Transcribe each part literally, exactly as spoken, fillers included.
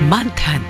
मंथन।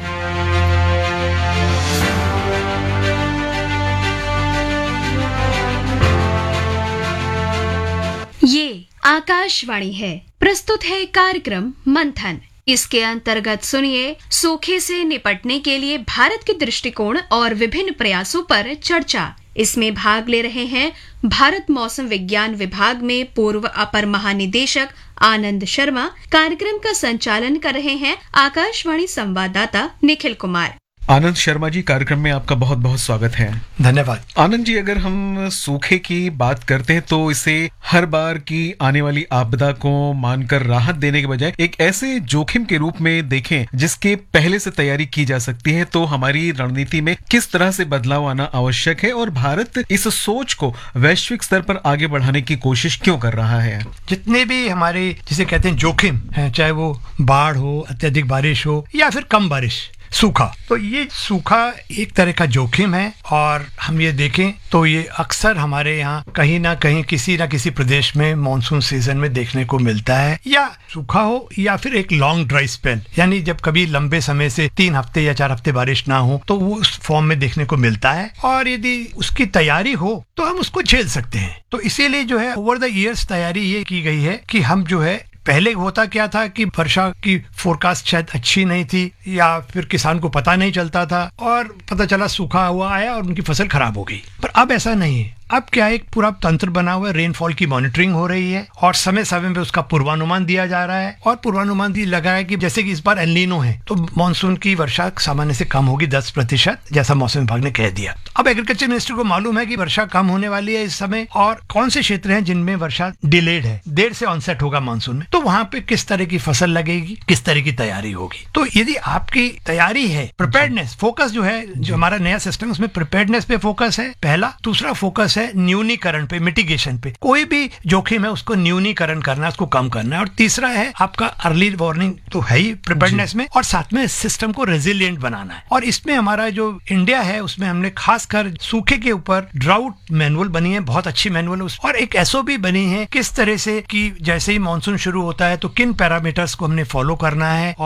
ये आकाशवाणी है, प्रस्तुत है कार्यक्रम मंथन। इसके अंतर्गत सुनिए सूखे से निपटने के लिए भारत के दृष्टिकोण और विभिन्न प्रयासों पर चर्चा। इसमें भाग ले रहे हैं भारत मौसम विज्ञान विभाग में पूर्व अपर महानिदेशक आनंद शर्मा। कार्यक्रम का संचालन कर रहे हैं आकाशवाणी संवाददाता निखिल कुमार। आनंद शर्मा जी, कार्यक्रम में आपका बहुत बहुत स्वागत है। धन्यवाद। आनंद जी, अगर हम सूखे की बात करते हैं तो इसे हर बार की आने वाली आपदा को मानकर राहत देने के बजाय एक ऐसे जोखिम के रूप में देखें जिसके पहले से तैयारी की जा सकती है, तो हमारी रणनीति में किस तरह से बदलाव आना आवश्यक है और भारत इस सोच को वैश्विक स्तर पर आगे बढ़ाने की कोशिश क्यों कर रहा है? जितने भी हमारे जिसे कहते हैं जोखिम है, चाहे वो बाढ़ हो, अत्यधिक बारिश हो या फिर कम बारिश, सूखा, तो ये सूखा एक तरह का जोखिम है। और हम ये देखें तो ये अक्सर हमारे यहाँ कहीं ना कहीं किसी ना किसी प्रदेश में मॉनसून सीजन में देखने को मिलता है, या सूखा हो या फिर एक लॉन्ग ड्राई स्पेल, यानी जब कभी लंबे समय से तीन हफ्ते या चार हफ्ते बारिश ना हो तो वो उस फॉर्म में देखने को मिलता है। और यदि उसकी तैयारी हो तो हम उसको झेल सकते हैं। तो इसीलिए जो है ओवर द ईयर्स तैयारी ये की गई है कि हम जो है, पहले होता क्या था कि वर्षा की फोरकास्ट शायद अच्छी नहीं थी या फिर किसान को पता नहीं चलता था और पता चला सूखा हुआ आया और उनकी फसल खराब हो गई। पर अब ऐसा नहीं है। अब क्या एक पूरा तंत्र बना हुआ है, रेनफॉल की मॉनिटरिंग हो रही है और समय समय पे उसका पूर्वानुमान दिया जा रहा है। और पूर्वानुमान भी लगा है कि जैसे कि इस बार एल नीनो है तो मानसून की वर्षा सामान्य से कम होगी दस प्रतिशत, जैसा मौसम विभाग ने कह दिया। अब एग्रीकल्चर मिनिस्टर को मालूम है कि वर्षा कम होने वाली है इस समय और कौन से क्षेत्र हैं जिनमें वर्षा डिलेड है, देर से ऑनसेट होगा मानसून में, तो वहां पे किस तरह की फसल लगेगी, किस तरह की तैयारी होगी। तो यदि आपकी तैयारी है, प्रिपेयर्डनेस, फोकस जो है, जो हमारा नया सिस्टम उसमें प्रिपेयर्डनेस पे फोकस है पहला। दूसरा फोकस है न्यूनीकरण पे, मिटिगेशन पे। कोई भी जोखिम है उसको न्यूनीकरण करना है, उसको कम करना है। और तीसरा है आपका अर्ली वार्निंग तो है ही प्रिपेयर्डनेस में, और साथ में सिस्टम को रेजिलिएंट बनाना है। और इसमें हमारा जो इंडिया है उसमें हमने खासकर सूखे के ऊपर ड्राउट मैनुअल बनी है, बहुत अच्छी मैनुअल, और एक एसओपी बनी है किस तरह से कि जैसे ही मानसून शुरू होता है तो किन पैरामीटर्स को हमने फॉलो करना है।